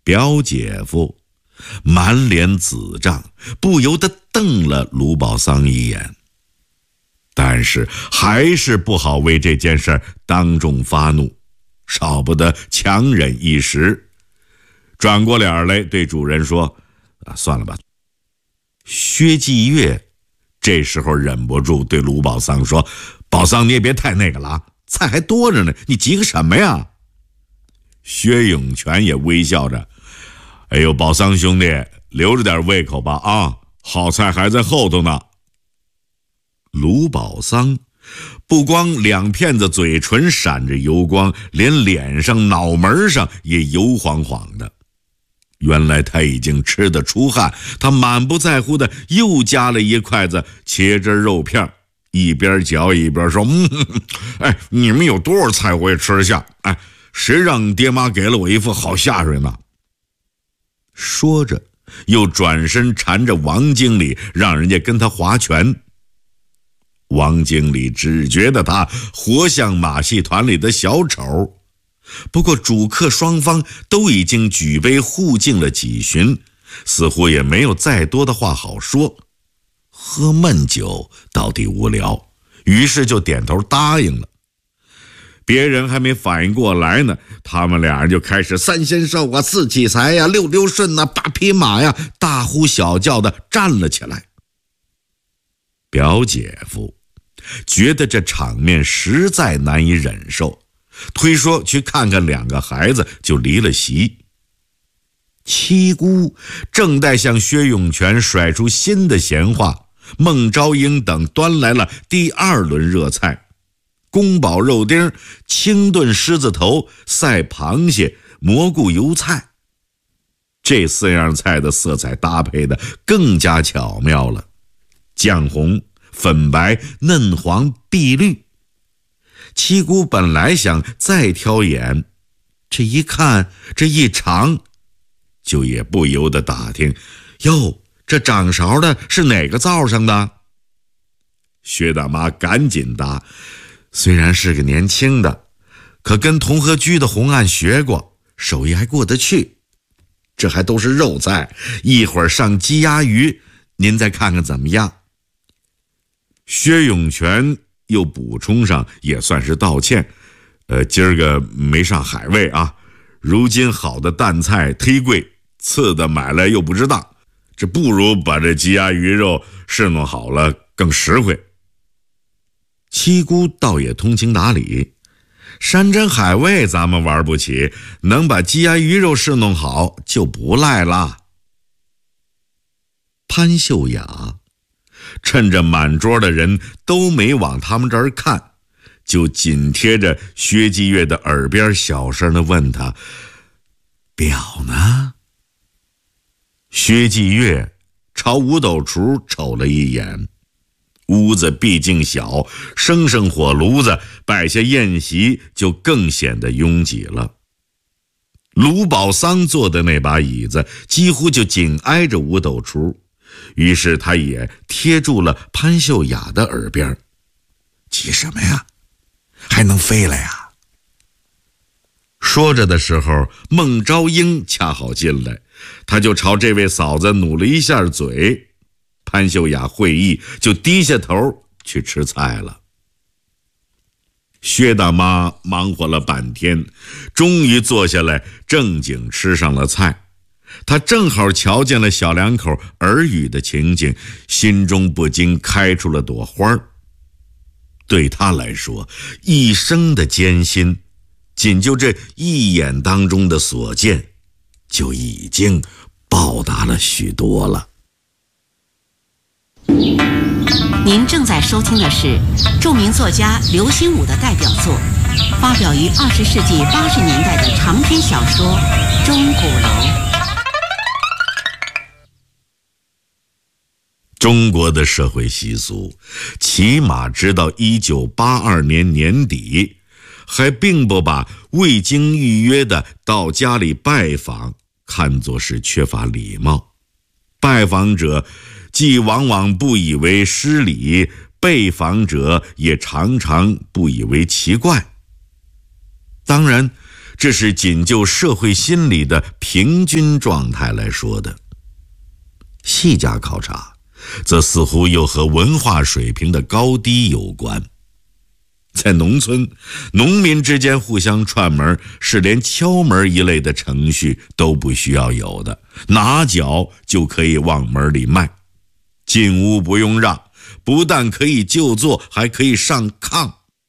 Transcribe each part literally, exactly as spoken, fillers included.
表姐夫满脸紫胀，不由得瞪了卢宝桑一眼，但是还是不好为这件事当众发怒，少不得强忍一时，转过脸来对主人说：啊，算了吧。薛继月这时候忍不住对卢宝桑说：宝桑，你也别太那个了，菜还多着呢，你急个什么呀？薛永全也微笑着：哎呦，宝桑兄弟，留着点胃口吧啊，好菜还在后头呢。卢宝桑不光两片子嘴唇闪着油光，连脸上脑门上也油晃晃的。原来他已经吃得出汗，他满不在乎的又夹了一筷子茄汁肉片，一边嚼一边说：嗯，哎，你们有多少菜我也吃得下，哎，谁让爹妈给了我一副好下水呢？说着又转身缠着王经理，让人家跟他划拳。王经理只觉得他活像马戏团里的小丑，不过主客双方都已经举杯互敬了几巡，似乎也没有再多的话好说。喝闷酒到底无聊，于是就点头答应了。别人还没反应过来呢，他们俩人就开始三仙兽啊，四起财呀，六六顺啊，八匹马呀，大呼小叫的站了起来。表姐夫觉得这场面实在难以忍受，推说去看看两个孩子，就离了席。七姑正待向薛永全甩出新的闲话，孟昭英等端来了第二轮热菜：宫保肉丁、清炖狮子头、赛螃蟹、蘑菇油菜。这四样菜的色彩搭配的更加巧妙了，酱红、粉白、嫩黄、碧绿。七姑本来想再挑眼，这一看，这一尝，就也不由得打听：哟，这掌勺的是哪个灶上的？薛大妈赶紧答：虽然是个年轻的，可跟同和居的红案学过，手艺还过得去。这还都是肉菜，一会儿上鸡鸭鱼，您再看看怎么样？薛永全又补充上，也算是道歉：呃，今儿个没上海味啊，如今好的淡菜忒贵，次的买来又不值当，这不如把这鸡鸭鱼肉侍弄好了更实惠。七姑倒也通情达理：山珍海味咱们玩不起，能把鸡鸭鱼肉侍弄好就不赖啦。潘秀雅趁着满桌的人都没往他们这儿看，就紧贴着薛继月的耳边小声地问他：表呢？薛继月朝五斗橱瞅了一眼，屋子毕竟小，生生火炉子，摆下宴席就更显得拥挤了。卢宝桑坐的那把椅子几乎就紧挨着五斗橱，于是他也贴住了潘秀雅的耳边：急什么呀？还能飞了呀？说着的时候，孟昭英恰好进来，他就朝这位嫂子努了一下嘴。潘秀雅会意，就低下头去吃菜了。薛大妈忙活了半天，终于坐下来正经吃上了菜。她正好瞧见了小两口耳语的情景，心中不禁开出了朵花。对她来说，一生的艰辛，仅就这一眼当中的所见，就已经报答了许多了。 您正在收听的是著名作家刘心武的代表作，发表于二十世纪八十年代的长篇小说《钟鼓楼》。 中国的社会习俗，起码直到一九八二年年底，还并不把未经预约的到家里拜访看作是缺乏礼貌。拜访者既往往不以为失礼，被访者也常常不以为奇怪。当然， 这是仅就社会心理的平均状态来说的。细加考察，则似乎又和文化水平的高低有关。在农村，农民之间互相串门是连敲门一类的程序都不需要有的，拿脚就可以往门里迈，进屋不用让，不但可以就坐，还可以上炕。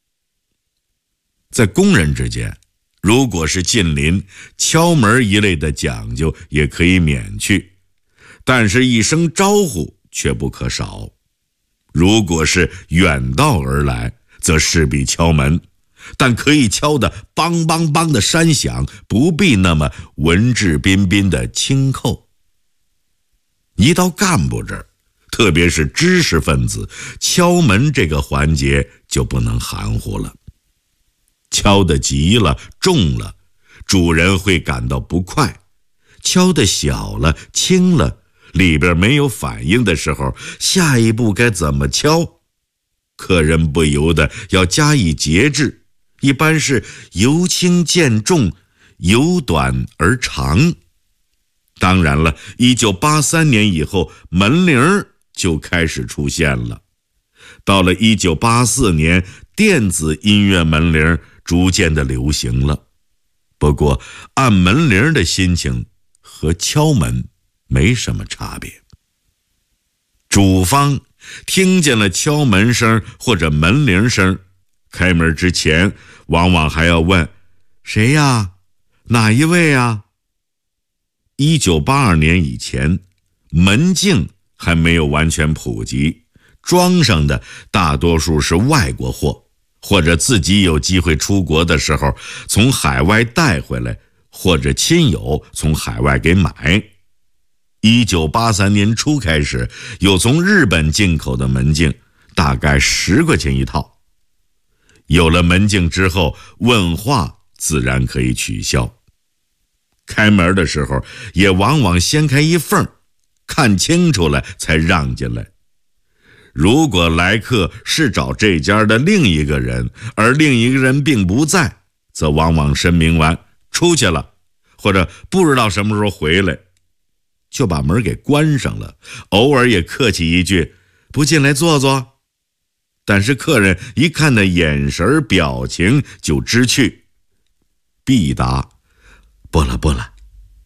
在工人之间，如果是近邻，敲门一类的讲究也可以免去，但是一声招呼却不可少。如果是远道而来，则势必敲门，但可以敲得梆梆梆的山响，不必那么文质彬彬的轻叩。一到干部这儿，特别是知识分子，敲门这个环节就不能含糊了。敲得急了、重了，主人会感到不快；敲得小了、轻了，里边没有反应的时候，下一步该怎么敲？客人不由得要加以节制，一般是由轻渐重，由短而长。当然了，一九八三年以后，门铃就开始出现了。到了一九八四年，电子音乐门铃逐渐的流行了。不过，按门铃的心情和敲门没什么差别。主方听见了敲门声或者门铃声，开门之前往往还要问：谁呀？哪一位啊？一九八二年以前，门禁还没有完全普及，装上的大多数是外国货，或者自己有机会出国的时候从海外带回来，或者亲友从海外给买。一九八三年初开始，有从日本进口的门镜，大概十块钱一套。有了门镜之后，问话自然可以取消。开门的时候也往往先开一缝，看清楚了才让进来。如果来客是找这家的另一个人，而另一个人并不在，则往往声明完出去了，或者不知道什么时候回来，就把门给关上了，偶尔也客气一句：不进来坐坐。但是客人一看那眼神表情就知趣，必答：不了不了。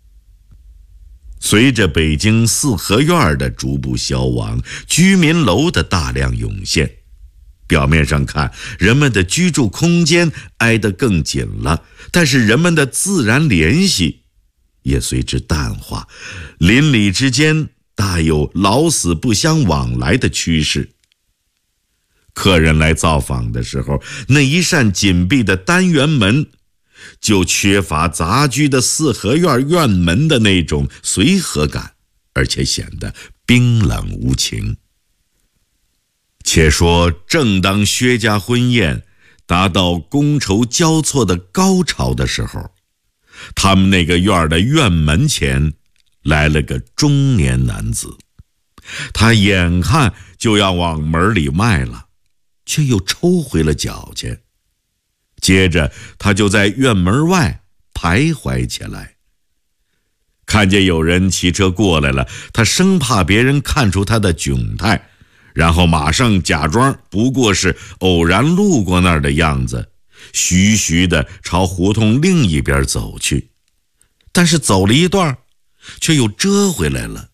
随着北京四合院的逐步消亡，居民楼的大量涌现，表面上看人们的居住空间挨得更紧了，但是人们的自然联系也随之淡化，邻里之间大有老死不相往来的趋势。客人来造访的时候，那一扇紧闭的单元门就缺乏杂居的四合院院门的那种随和感，而且显得冰冷无情。且说正当薛家婚宴达到觥筹交错的高潮的时候，他们那个院的院门前来了个中年男子，他眼看就要往门里迈了，却又抽回了脚去。接着他就在院门外徘徊起来。看见有人骑车过来了，他生怕别人看出他的窘态，然后马上假装不过是偶然路过那儿的样子，徐徐地朝胡同另一边走去。但是走了一段，却又折回来了。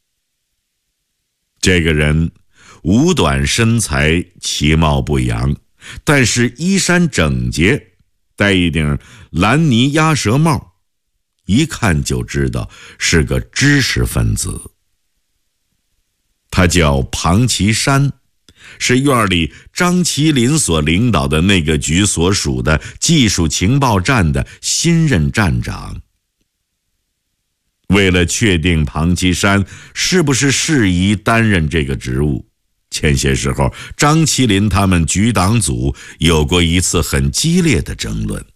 这个人五短身材，其貌不扬，但是衣衫整洁，戴一顶蓝呢鸭舌帽，一看就知道是个知识分子。他叫庞其山，是院里张麒麟所领导的那个局所属的技术情报站的新任站长。为了确定庞其山是不是适宜担任这个职务，前些时候张麒麟他们局党组有过一次很激烈的争论。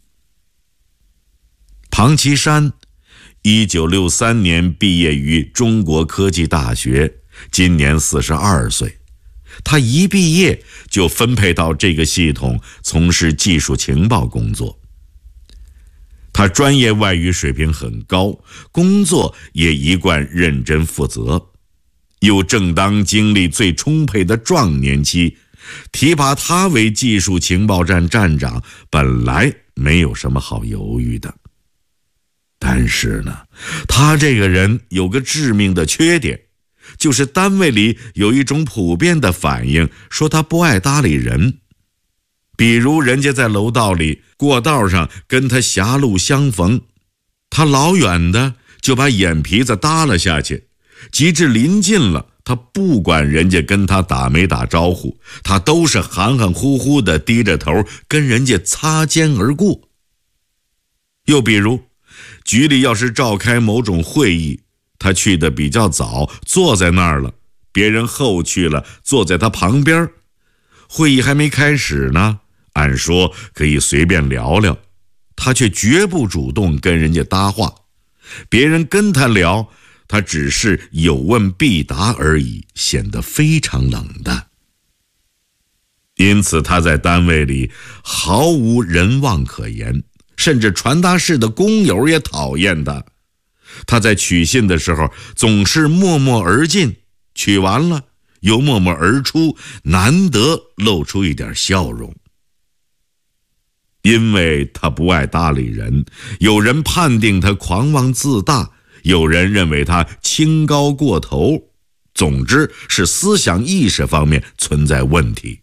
庞其山一九六三年毕业于中国科技大学，今年四十二岁。他一毕业就分配到这个系统从事技术情报工作。他他专业外语水平很高，工作也一贯认真负责，又正当精力最充沛的壮年期，提拔他为技术情报站站长本来没有什么好犹豫的。但是呢，他这个人有个致命的缺点，就是单位里有一种普遍的反应，说他不爱搭理人。比如人家在楼道里过道上跟他狭路相逢，他老远的就把眼皮子耷了下去，及至临近了，他不管人家跟他打没打招呼，他都是含含糊糊的低着头跟人家擦肩而过。又比如局里要是召开某种会议，他去的比较早，坐在那儿了，别人后去了，坐在他旁边，会议还没开始呢，按说可以随便聊聊，他却绝不主动跟人家搭话，别人跟他聊，他只是有问必答而已，显得非常冷淡。因此他在单位里毫无人望可言，甚至传达室的工友也讨厌他。他在取信的时候总是默默而进，取完了又默默而出，难得露出一点笑容。因为他不爱搭理人，有人判定他狂妄自大，有人认为他清高过头，总之是思想意识方面存在问题。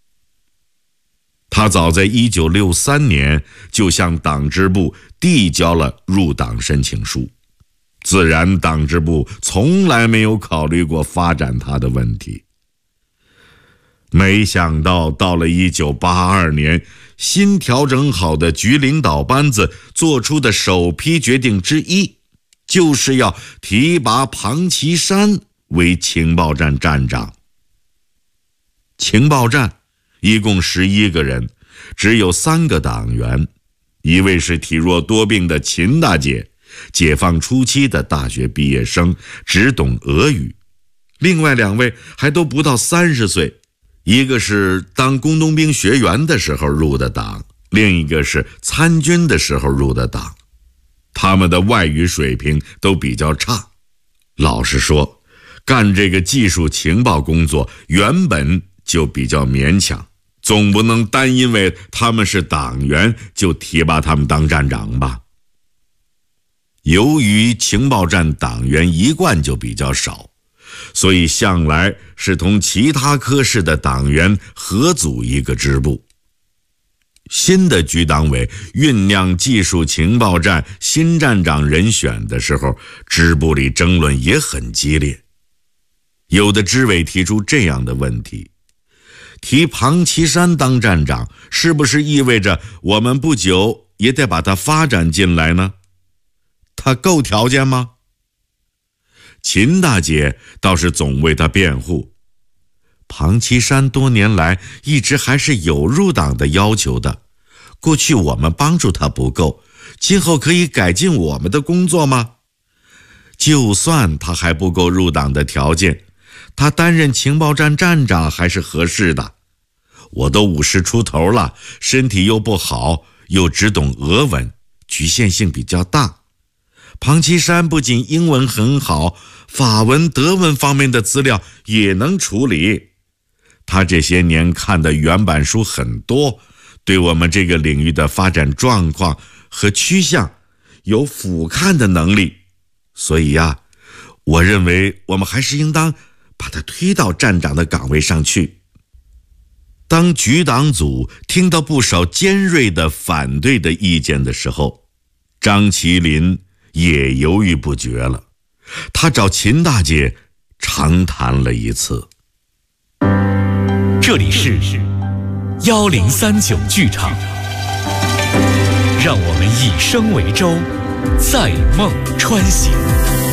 他早在一九六三年就向党支部递交了入党申请书，自然党支部从来没有考虑过发展他的问题。没想到到了一九八二年，新调整好的局领导班子做出的首批决定之一，就是要提拔庞其山为情报站站长。情报站一共十一个人，只有三个党员，一位是体弱多病的秦大姐，解放初期的大学毕业生，只懂俄语，另外两位还都不到三十岁，一个是当工农兵学员的时候入的党，另一个是参军的时候入的党。他们的外语水平都比较差。老实说，干这个技术情报工作原本就比较勉强，总不能单因为他们是党员就提拔他们当站长吧。由于情报站党员一贯就比较少，所以向来是同其他科室的党员合组一个支部。新的局党委酝酿技术情报站新站长人选的时候，支部里争论也很激烈。有的支委提出这样的问题：提庞其山当站长，是不是意味着我们不久也得把他发展进来呢？他够条件吗？秦大姐倒是总为他辩护，庞其山多年来一直还是有入党的要求的，过去我们帮助他不够，今后可以改进我们的工作吗？就算他还不够入党的条件，他担任情报站站长还是合适的。我都五十出头了，身体又不好，又只懂俄文，局限性比较大。庞其山不仅英文很好，法文、德文方面的资料也能处理。他这些年看的原版书很多，对我们这个领域的发展状况和趋向有俯瞰的能力。所以呀，我认为我们还是应当把他推到站长的岗位上去。当局党组听到不少尖锐的反对的意见的时候，张麒麟也犹豫不决了。他找秦大姐长谈了一次。 这里是幺零三九剧场，让我们以声为舟，载梦穿行。